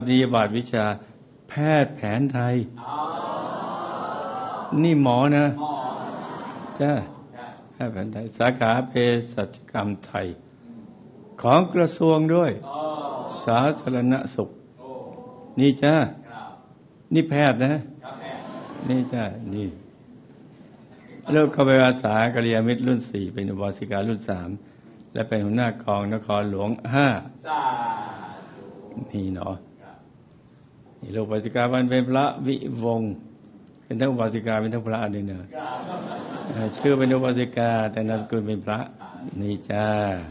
นียบัตรวิชาแพทย์แผนไทยนี่หมอนะจ้าแพทย์แผนไทยสาขาเภสัชกรรมไทยของกระทรวงด้วยสาธารณสุขนี่จ้านี่แพทย์นะนี่จ้านี่เลิกเข้าไปอาสากัลยาณมิตรรุ่น 4เป็นอุบาสิการุ่น 3และเป็นหัวหน้ากองนครหลวง 5นี่เนาะนี่ลูกอุบาสิกาวันเป็นพระวิวงศ์เป็นทั้งอุบาสิกาเป็นทั้งพระด้วยเนอะชื่อเป็นอุบาสิกาแต่นามสกุลเป็นพระนี่จ้า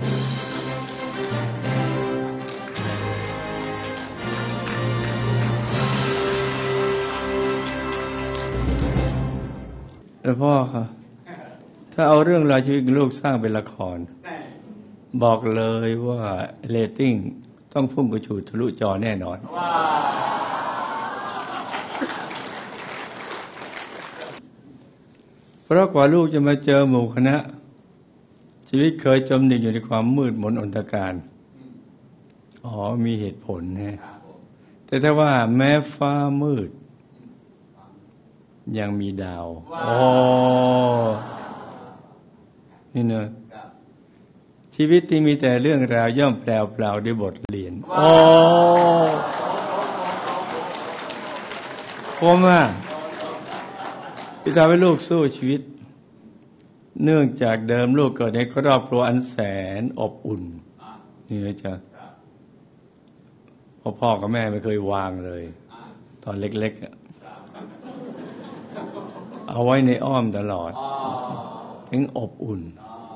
แล้วพ่อครับถ้าเอาเรื่องราวชีวิตลูกสร้างเป็นละครบอกเลยว่าเรตติ้งต้องพุ่งกระฉูดทะลุจอแน่นอนเพราะกว่าลูกจะมาเจอหมู่คณะชีวิตเคยจมดิ่งอยู่ในความมืดมนอนตการมีเหตุผลนะแต่ถ้าว่าแม้ฟ้ามืดยังมีดาวนี่เนอะชีวิตที่มีแต่เรื่องราวย่อมแปลวเปล่าด้วยบทเรียนผมที่ทำให้ลูกสู้ชีวิตเนื่องจากเดิมลูกเกิดในครอบครัวอันแสนอบอุ่นนี่นะจ๊ะพ่อกับแม่ไม่เคยวางเลยตอนเล็กๆเอาไว้ในอ้อมตลอดถึงอบอุ่น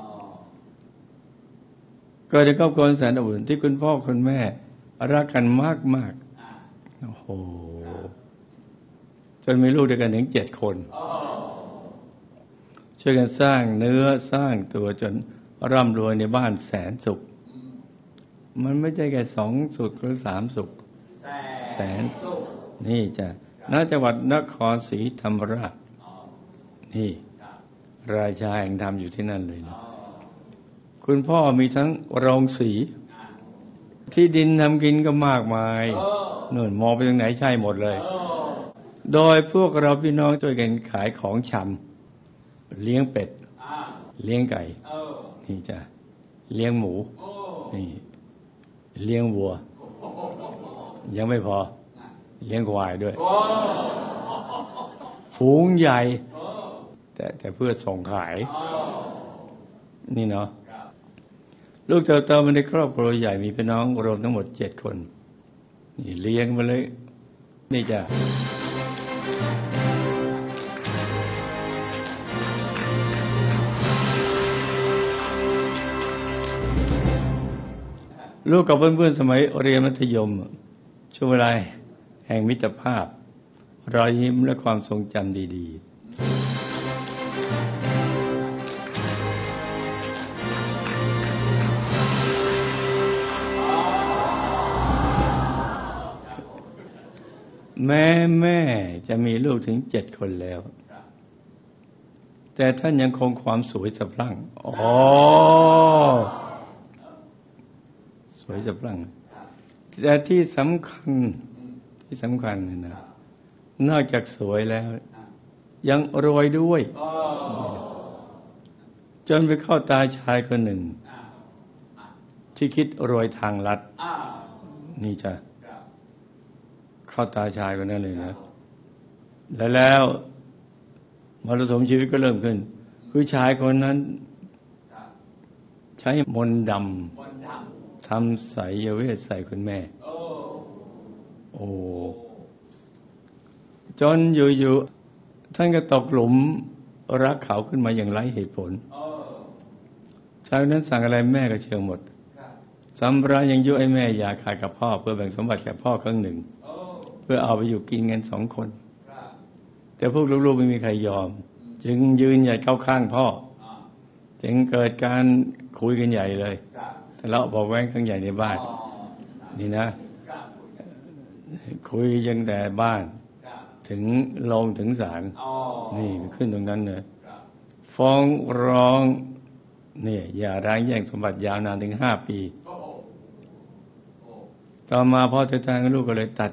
เกิดในครอบครัวแสนอบอุ่นที่คุณพ่อคุณแม่รักกันมากจนมีลูกด้วยกันถึง7 คนช่วยกันสร้างเนื้อสร้างตัวจนร่ำรวยในบ้านแสนสุขมันไม่ใช่แค่2 สุขหรือ3 สุขแสนนี่จ้ะณจังหวัดนครศรีธรรมราชนี่ราชาแห่งธรรมอยู่ที่นั่นเลยนะคุณพ่อมีทั้งโรงสีที่ดินทำกินก็มากมายนู่นมองไปทางไหนใช่หมดเลยโดยพวกเราพี่น้องช่วยกันขายของชำเลี้ยงเป็ดเลี้ยงไก่นี่จ้ะเลี้ยงหมูนี่เลี้ยงวัวยังไม่พอเลี้ยงควายด้วยฝูงใหญ่แต่เพื่อส่งขายนี่เนาะลูกเติบโตมาในครอบครัวใหญ่มีพี่น้องรวมทั้งหมด7 คนนี่เลี้ยงมาเลยนี่จ้ะลูกกับเพื่อนๆสมัยเรียนมัธยมช่วงเวลาแห่งมิตรภาพรอยยิ้มและความทรงจำดีๆแม่จะมีลูกถึง7 คนแล้วแต่ท่านยังคงความสวยสะพรั่งสวยสะพรั่งแต่ที่สำคัญนะนอกจากสวยแล้วยังรวยด้วยจนไปเข้าตาชายคนหนึ่งที่คิดรวยทางลัดนี่จ้ะเข้าตาชายคนนั้นเลยนะแล้วมรสุมชีวิตก็เริ่มขึ้นคือชายคนนั้นใช้มนต์ดำทำไสยเวทใส่คุณแม่จนอยู่ท่านก็ตกหลุมรักเขาขึ้นมาอย่างไร้เหตุผลชายคนนั้นสั่งอะไรแม่ก็เชื่อหมดสัมภาระยังยุให้แม่อย่าขาดกับพ่อเพื่อแบ่งสมบัติแก่พ่อครึ่งหนึ่งเพื่อเอาไปอยู่กินกัน2 คนแต่พวกลูกๆไม่มีใครยอมจึงยืนหยัดเข้าข้างพ่อจึงเกิดการคุยกันใหญ่เลยทะเลาะเบาะแว้งกันใหญ่ในบ้านนี่นะคุยยังแต่บ้านถึงลงถึงศาลนี่ขึ้นตรงนั้นเลยฟ้องร้องนี่อย่าร้างแย่งสมบัติยาวนานถึง5 ปีต่อมาพ่อทางลูกก็เลยตัด